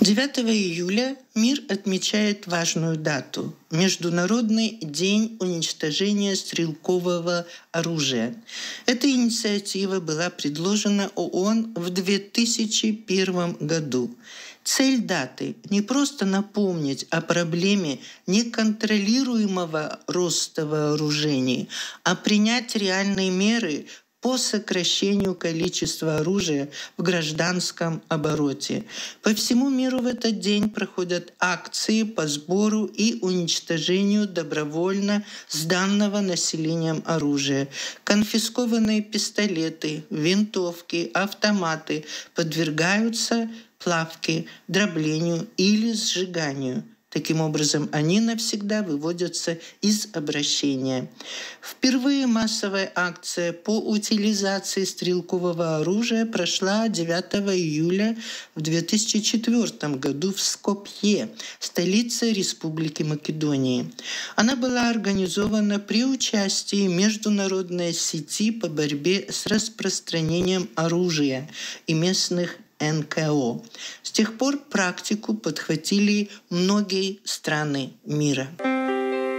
9 июля мир отмечает важную дату – Международный день уничтожения стрелкового оружия. Эта инициатива была предложена ООН в 2001 году. Цель даты – не просто напомнить о проблеме неконтролируемого роста вооружений, а принять реальные меры по сокращению количества оружия в гражданском обороте. По всему миру в этот день проходят акции по сбору и уничтожению добровольно сданного населением оружия. Конфискованные пистолеты, винтовки, автоматы подвергаются плавке, дроблению или сжиганию. Таким образом, они навсегда выводятся из обращения. Впервые массовая акция по утилизации стрелкового оружия прошла 9 июля в 2004 году в Скопье, столице Республики Македонии. Она была организована при участии международной сети по борьбе с распространением оружия и местных НКО. С тех пор практику подхватили многие страны мира.